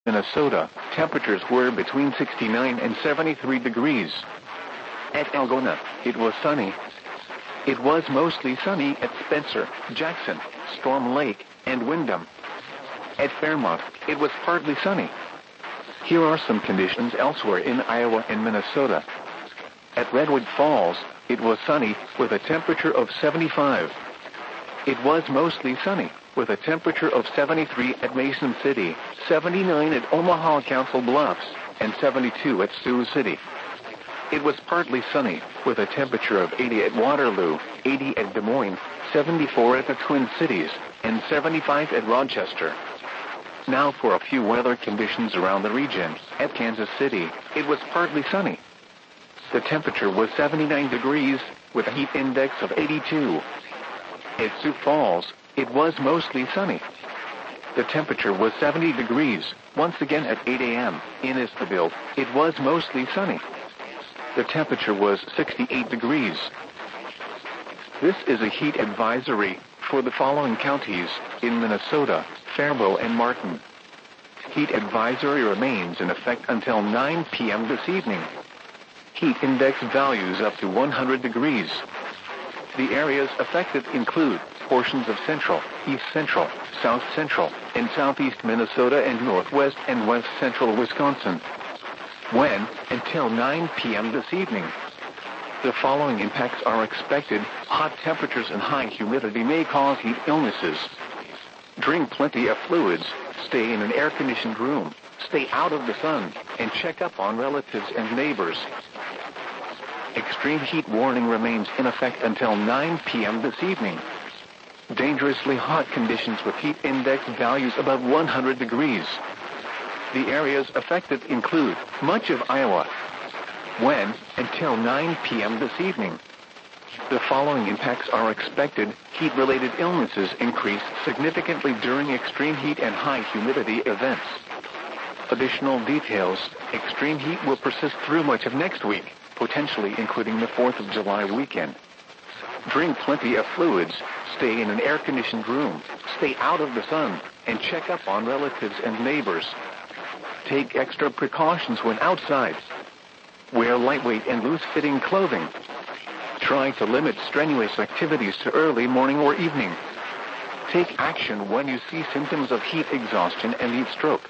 Minnesota, temperatures were between 69 and 73 degrees. At Algona, it was sunny. It was mostly sunny at Spencer, Jackson, Storm Lake, and Windham. At Fairmont, it was partly sunny. Here are some conditions elsewhere in Iowa and Minnesota. At Redwood Falls, it was sunny, with a temperature of 75. It was mostly sunny, with a temperature of 73 at Mason City, 79 at Omaha Council Bluffs, and 72 at Sioux City. It was partly sunny, with a temperature of 80 at Waterloo, 80 at Des Moines, 74 at the Twin Cities, and 75 at Rochester. Now for a few weather conditions around the region. At Kansas City, it was partly sunny. The temperature was 79 degrees, with a heat index of 82. At Sioux Falls, it was mostly sunny. The temperature was 70 degrees. Once again at 8 a.m. in Eastville, it was mostly sunny. The temperature was 68 degrees. This is a heat advisory for the following counties in Minnesota: Faribault and Martin. Heat advisory remains in effect until 9 p.m. this evening. Heat index values up to 100 degrees. The areas affected include portions of central, east central, south central, and southeast Minnesota and northwest and west central Wisconsin. When, until 9 p.m. this evening, the following impacts are expected: hot temperatures and high humidity may cause heat illnesses. Drink plenty of fluids, stay in an air-conditioned room, stay out of the sun, and check up on relatives and neighbors. Extreme heat warning remains in effect until 9 p.m. this evening. Dangerously hot conditions with heat index values above 100 degrees. The areas affected include much of Iowa. When, until 9 p.m. this evening, the following impacts are expected: heat-related illnesses increase significantly during extreme heat and high humidity events. Additional details: extreme heat will persist through much of next week, potentially including the 4th of July weekend. Drink plenty of fluids, stay in an air-conditioned room, stay out of the sun, and check up on relatives and neighbors. Take extra precautions when outside. Wear lightweight and loose-fitting clothing. Try to limit strenuous activities to early morning or evening. Take action when you see symptoms of heat exhaustion and heat stroke.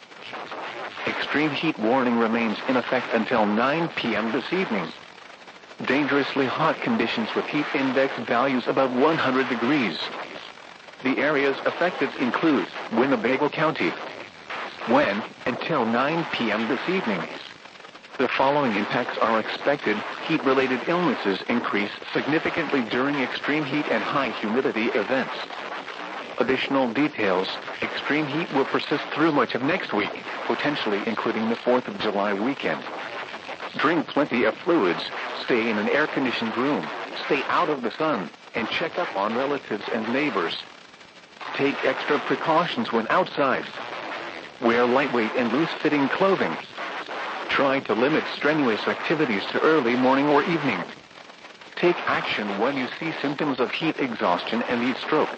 Extreme heat warning remains in effect until 9 p.m. this evening. Dangerously hot conditions with heat index values above 100 degrees. The areas affected include Winnebago County. When, until 9 p.m. this evening, the following impacts are expected: heat-related illnesses increase significantly during extreme heat and high humidity events. Additional details: extreme heat will persist through much of next week, potentially including the 4th of July weekend. Drink plenty of fluids, stay in an air-conditioned room, stay out of the sun, and check up on relatives and neighbors. Take extra precautions when outside. Wear lightweight and loose-fitting clothing. Try to limit strenuous activities to early morning or evening. Take action when you see symptoms of heat exhaustion and heat stroke.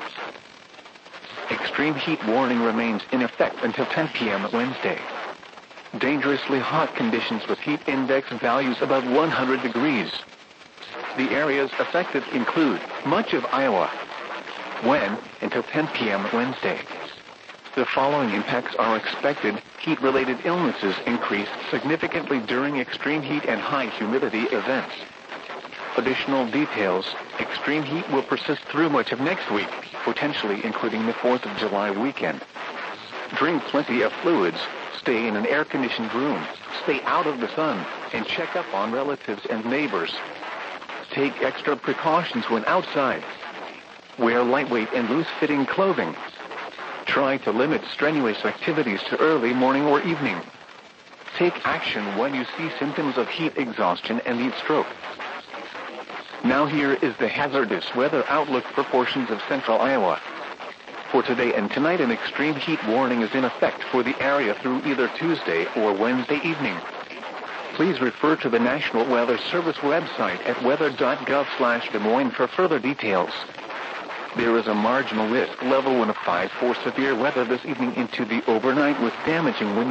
Extreme heat warning remains in effect until 10 p.m. Wednesday. Dangerously hot conditions with heat index values above 100 degrees. The areas affected include much of Iowa. When, until 10 p.m. Wednesday, the following impacts are expected: heat-related illnesses increase significantly during extreme heat and high humidity events. Additional details: extreme heat will persist through much of next week, potentially including the 4th of July weekend. Drink plenty of fluids, stay in an air-conditioned room, stay out of the sun, and check up on relatives and neighbors. Take extra precautions when outside. Wear lightweight and loose-fitting clothing. Try to limit strenuous activities to early morning or evening. Take action when you see symptoms of heat exhaustion and heat stroke. Now here is the hazardous weather outlook for portions of central Iowa. For today and tonight, an extreme heat warning is in effect for the area through either Tuesday or Wednesday evening. Please refer to the National Weather Service website at weather.gov/Des Moines for further details. There is a marginal risk level 1 of 5 for severe weather this evening into the overnight with damaging wind